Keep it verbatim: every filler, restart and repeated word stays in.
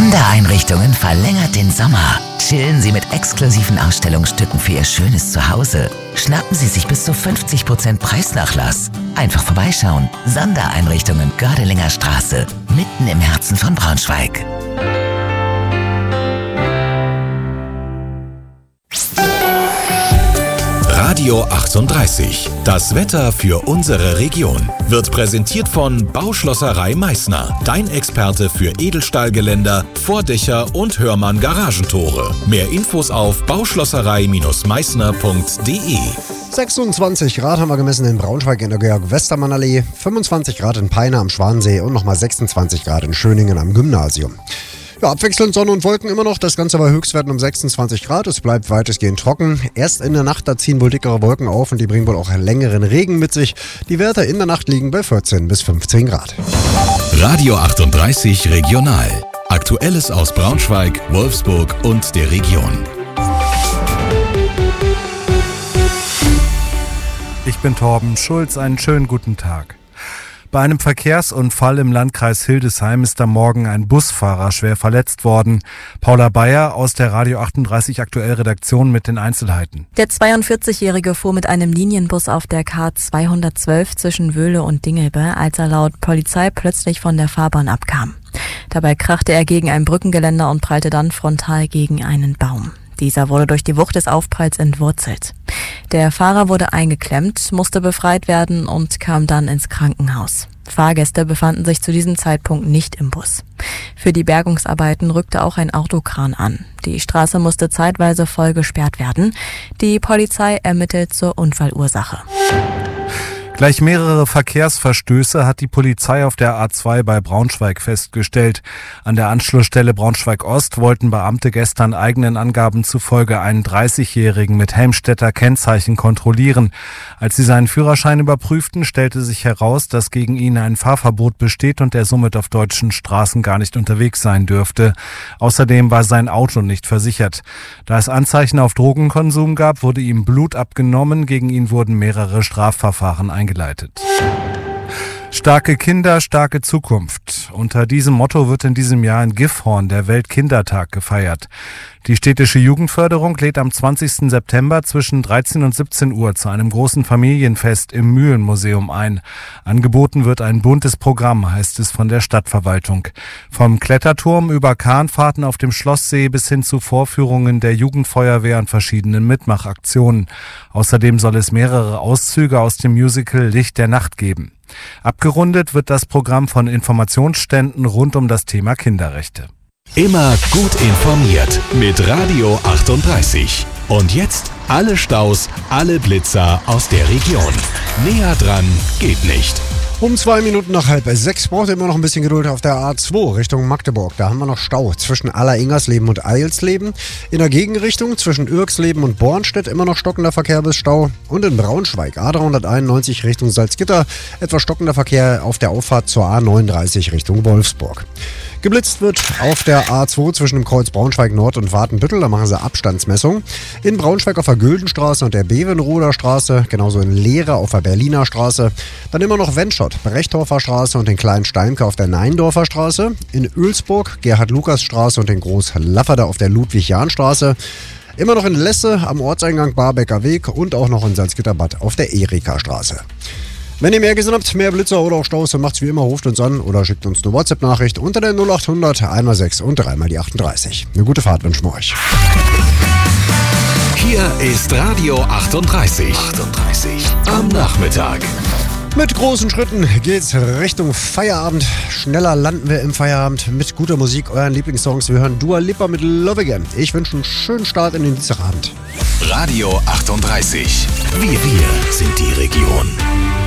Sondereinrichtungen verlängert den Sommer. Chillen Sie mit exklusiven Ausstellungsstücken für Ihr schönes Zuhause. Schnappen Sie sich bis zu fünfzig Prozent Preisnachlass. Einfach vorbeischauen. Sondereinrichtungen Gördelinger Straße, mitten im Herzen von Braunschweig. Radio achtunddreißig. Das Wetter für unsere Region wird präsentiert von Bauschlosserei Meißner. Dein Experte für Edelstahlgeländer, Vordächer und Hörmann Garagentore. Mehr Infos auf bauschlosserei Meißner punkt de. sechsundzwanzig Grad haben wir gemessen in Braunschweig in der Georg-Westermann-Allee, fünfundzwanzig Grad in Peine am Schwansee und nochmal sechsundzwanzig Grad in Schöningen am Gymnasium. Ja, abwechselnd Sonne und Wolken immer noch. Das Ganze bei Höchstwerten um sechsundzwanzig Grad. Es bleibt weitestgehend trocken. Erst in der Nacht, da ziehen wohl dickere Wolken auf und die bringen wohl auch längeren Regen mit sich. Die Werte in der Nacht liegen bei vierzehn bis fünfzehn Grad. Radio achtunddreißig Regional. Aktuelles aus Braunschweig, Wolfsburg und der Region. Ich bin Torben Schulz. Einen schönen guten Tag. Bei einem Verkehrsunfall im Landkreis Hildesheim ist am Morgen ein Busfahrer schwer verletzt worden. Paula Bayer aus der Radio achtunddreißig Aktuell Redaktion mit den Einzelheiten. Der zweiundvierzigjährige fuhr mit einem Linienbus auf der K zweihundertzwölf zwischen Wöhle und Dingelbe, als er laut Polizei plötzlich von der Fahrbahn abkam. Dabei krachte er gegen ein Brückengeländer und prallte dann frontal gegen einen Baum. Dieser wurde durch die Wucht des Aufpralls entwurzelt. Der Fahrer wurde eingeklemmt, musste befreit werden und kam dann ins Krankenhaus. Fahrgäste befanden sich zu diesem Zeitpunkt nicht im Bus. Für die Bergungsarbeiten rückte auch ein Autokran an. Die Straße musste zeitweise voll gesperrt werden. Die Polizei ermittelt zur Unfallursache. Gleich mehrere Verkehrsverstöße hat die Polizei auf der A zwei bei Braunschweig festgestellt. An der Anschlussstelle Braunschweig-Ost wollten Beamte gestern eigenen Angaben zufolge einen dreißigjährigen mit Helmstedter Kennzeichen kontrollieren. Als sie seinen Führerschein überprüften, stellte sich heraus, dass gegen ihn ein Fahrverbot besteht und er somit auf deutschen Straßen gar nicht unterwegs sein dürfte. Außerdem war sein Auto nicht versichert. Da es Anzeichen auf Drogenkonsum gab, wurde ihm Blut abgenommen. Gegen ihn wurden mehrere Strafverfahren eingeleitet. Geleitet. Starke Kinder, starke Zukunft. Unter diesem Motto wird in diesem Jahr in Gifhorn der Weltkindertag gefeiert. Die städtische Jugendförderung lädt am zwanzigsten September zwischen dreizehn und siebzehn Uhr zu einem großen Familienfest im Mühlenmuseum ein. Angeboten wird ein buntes Programm, heißt es von der Stadtverwaltung. Vom Kletterturm über Kahnfahrten auf dem Schlosssee bis hin zu Vorführungen der Jugendfeuerwehr und verschiedenen Mitmachaktionen. Außerdem soll es mehrere Auszüge aus dem Musical Licht der Nacht geben. Abgerundet wird das Programm von Informationsständen rund um das Thema Kinderrechte. Immer gut informiert mit Radio achtunddreißig. Und jetzt alle Staus, alle Blitzer aus der Region. Näher dran geht nicht. Um zwei Minuten nach halb sechs braucht ihr immer noch ein bisschen Geduld auf der A zwei Richtung Magdeburg. Da haben wir noch Stau zwischen Aller-Ingersleben und Eilsleben. In der Gegenrichtung zwischen Irksleben und Bornstedt immer noch stockender Verkehr bis Stau. Und in Braunschweig A dreihunderteinundneunzig Richtung Salzgitter etwas stockender Verkehr auf der Auffahrt zur A neununddreißig Richtung Wolfsburg. Geblitzt wird auf der A zwei zwischen dem Kreuz Braunschweig Nord und Watenbüttel. Da machen sie Abstandsmessung. In Braunschweig auf der Güldenstraße und der Bevenroder Straße. Genauso in Lehre auf der Berliner Straße. Dann immer noch Wenschott, Brechdorfer Straße und den kleinen Steimke auf der Neindorfer Straße. In Oelsburg, Gerhard-Lukas-Straße und den Groß-Lafferder auf der Ludwig-Jahn-Straße. Immer noch in Lesse am Ortseingang Barbecker Weg und auch noch in Salzgitterbad auf der Erika-Straße. Wenn ihr mehr gesehen habt, mehr Blitzer oder auch Staus, dann macht's wie immer, ruft uns an oder schickt uns eine WhatsApp-Nachricht unter der null achthundert einmal sechs und dreimal die achtunddreißig. Eine gute Fahrt wünschen wir euch. Hier ist Radio achtunddreißig. achtunddreißig am Nachmittag. Mit großen Schritten geht's Richtung Feierabend. Schneller landen wir im Feierabend mit guter Musik, euren Lieblingssongs. Wir hören Dua Lipa mit Love Again. Ich wünsche einen schönen Start in den Dienstagabend. Radio achtunddreißig. Wir, wir sind die Region.